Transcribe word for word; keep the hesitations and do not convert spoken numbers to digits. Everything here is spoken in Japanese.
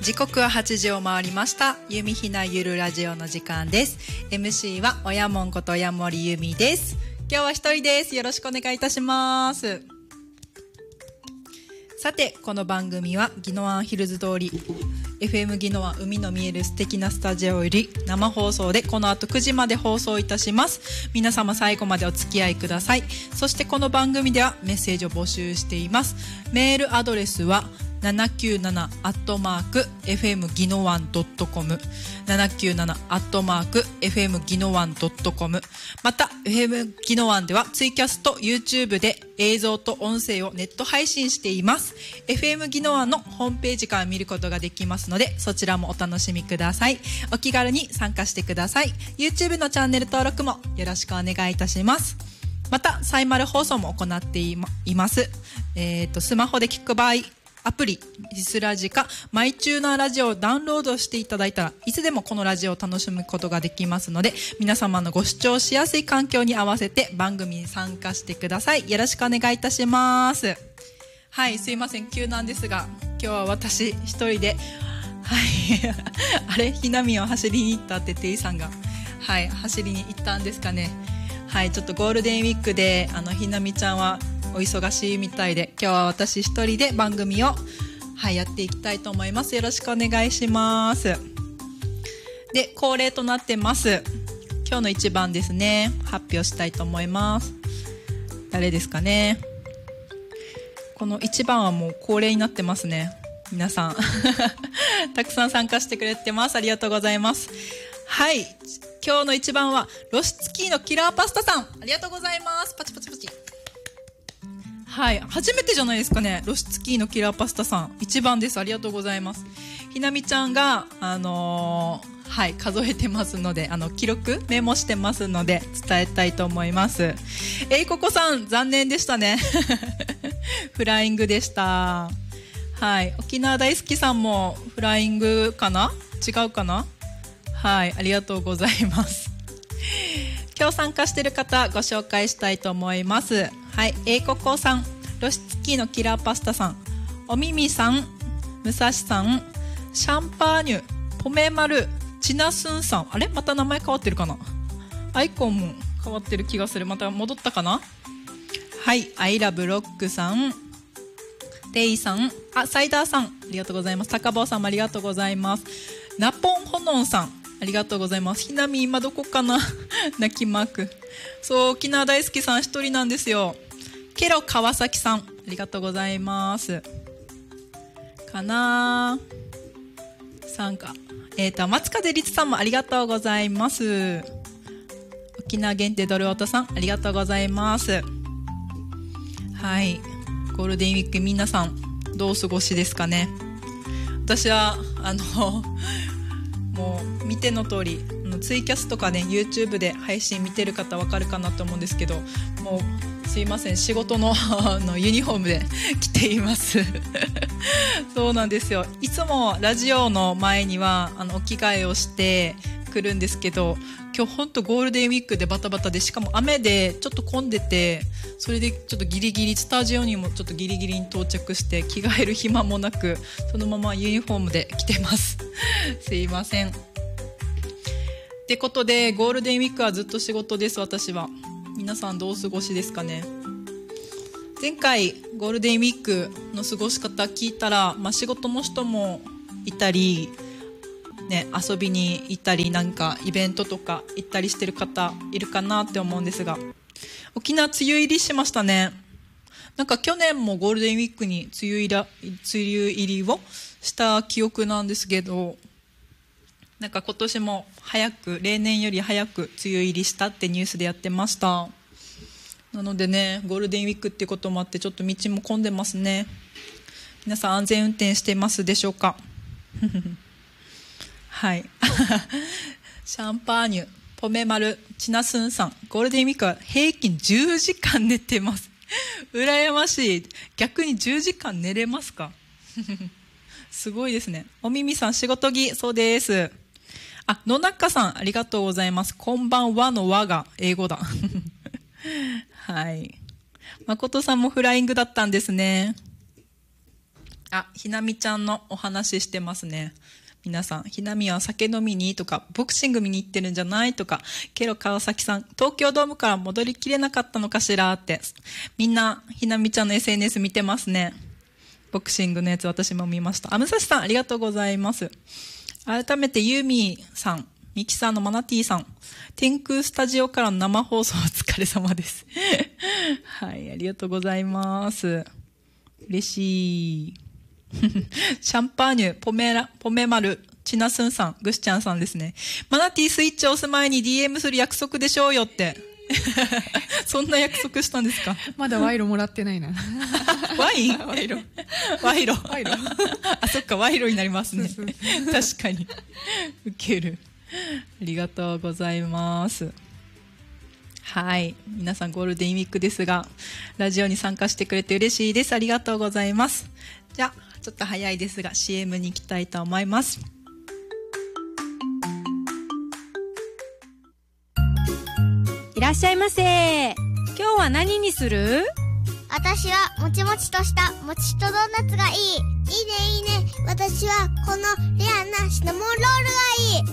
時刻ははちじを回りました。ゆみひなゆるラジオの時間です。 エムシー はおやもんことやもりゆみです。今日は一人です。よろしくお願いいたします。さて、この番組は宜野湾ヒルズ通り エフエム 宜野湾海の見える素敵なスタジオより生放送でこの後くじまで放送いたします。皆様最後までお付き合いください。そしてこの番組ではメッセージを募集しています。メールアドレスはななきゅうななアットマーク エフエム 宜野湾 ドットコム ななきゅうななアットマーク エフエム 宜野湾 ドットコム。 また エフエム 宜野湾ではツイキャスと YouTube で映像と音声をネット配信しています。 エフエム 宜野湾のホームページから見ることができますので、そちらもお楽しみください。お気軽に参加してください。 YouTube のチャンネル登録もよろしくお願いいたします。またサイマル放送も行っています。えーと、スマホで聞く場合アプリリスラジかマイチューナーラジオをダウンロードしていただいたらいつでもこのラジオを楽しむことができますので、皆様のご視聴しやすい環境に合わせて番組に参加してください。よろしくお願いいたします。はい、すいません急なんですが、今日は私一人ではいあれひなみを走りに行ったってていさんがはい走りに行ったんですかね。はい、ちょっとゴールデンウィークであのひなみちゃんはお忙しいみたいで、今日は私一人で番組を、はい、やっていきたいと思います。よろしくお願いします。で、恒例となってます今日の一番ですね、発表したいと思います。誰ですかね。この一番はもう恒例になってますね。皆さんたくさん参加してくれてます。ありがとうございます。はい、今日の一番はロシツキーのキラーパスタさん、ありがとうございます。パチパチパチ。はい、初めてじゃないですかね。ロシツキーのキラーパスタさん一番です。ありがとうございます。ひなみちゃんがあのー、はい数えてますので、あの記録メモしてますので伝えたいと思います。えいここさん残念でしたねフライングでした。はい、沖縄大好きさんもフライングかな、違うかな。はい、ありがとうございます今日参加している方ご紹介したいと思います。はい、えいここさん、ロシツキーのキラーパスタさん、おみみさん、むさしさん、シャンパーニュ、ポメマル、チナスンさん、あれまた名前変わってるかな、アイコンも変わってる気がする。また戻ったかな。はい、アイラブロックさん、テイさん、あ、サイダーさんありがとうございます。高坊さんもありがとうございます。ナポンホノンさんありがとうございます。ひなみ今どこかな泣きマーク。そう、沖縄大好きさん一人なんですよ。ケロ川崎さんありがとうございますかな参加。えーと松風律さんもありがとうございます。沖縄限定ドルオタさんありがとうございます。はい、ゴールデンウィーク皆さんどうお過ごしですかね。私はあのもう見ての通りツイキャスとかね YouTube で配信見てる方わかるかなと思うんですけど、もうすいません仕事 の, のユニフォームで来ていますそうなんですよ。いつもラジオの前にはあのお着替えをしてくるんですけど、今日ほんとゴールデンウィークでバタバタで、しかも雨でちょっと混んでて、それでちょっとギリギリスタジオにもちょっとギリギリに到着して着替える暇もなくそのままユニフォームで来てますすいません。ってことでゴールデンウィークはずっと仕事です。私は。皆さんどうお過ごしですかね。前回ゴールデンウィークの過ごし方聞いたら、まあ、仕事の人もいたり、ね、遊びに行ったりなんかイベントとか行ったりしてる方いるかなって思うんですが、沖縄梅雨入りしましたね。なんか去年もゴールデンウィークに梅雨入り、梅雨入りをした記憶なんですけど、なんか今年も早く例年より早く梅雨入りしたってニュースでやってました。なのでねゴールデンウィークってこともあってちょっと道も混んでますね。皆さん安全運転してますでしょうかはいシャンパーニュ、ポメマル、チナスンさん、ゴールデンウィークは平均じゅうじかん寝てます羨ましい。逆にじゅうじかん寝れますかすごいですね。おみみさん仕事着、そうです。あ、野中さんありがとうございます。こんばんはの和が英語だはい、誠さんもフライングだったんですね。 あ、ひなみちゃんのお話してますね。皆さん、ひなみは酒飲みにとか、ボクシング見に行ってるんじゃないとか、ケロ川崎さん、東京ドームから戻りきれなかったのかしらって。みんな、ひなみちゃんの エスエヌエス 見てますね。ボクシングのやつ私も見ました。あ、むさしさん、ありがとうございます。改めて、ユーミーさん、ミキさんのマナティーさん、天空スタジオからの生放送お疲れ様です。はい、ありがとうございます。嬉しい。シャンパーニュ、ポメラ、ポメマル、チナスンさん、グシちゃんさんですね。マナティースイッチ押す前に ディーエム する約束でしょうよって。そんな約束したんですか？ まだ賄賂もらってないな。 ワイン？ 賄賂。 賄賂。 賄賂。 あ、そっか、賄賂になりますね。 そうそう確かに。ウケる。ありがとうございます。はい。皆さんゴールデンウィークですが、ラジオに参加してくれて嬉しいです。ありがとうございます。じゃあ、ちょっと早いですが シーエム に行きたいと思います。 いらっしゃいませ。今日は何にする？ 私はもちもちとしたもちとドーナツがいい。いいねいいね。私はこのレアなシナモンロールがいい。